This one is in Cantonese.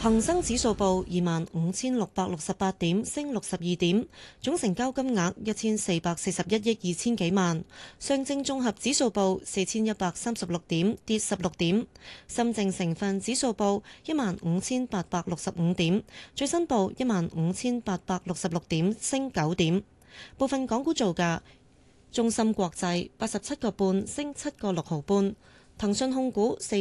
恒生指數報25,668點，升62點，總成交金額1441億2千幾萬。上證綜合指數報4136點，跌16點。深證成分指數報15,865點，最新報15,866點，升9點。部分港股造價：中芯國際87個半，升7個6毫半；騰訊控股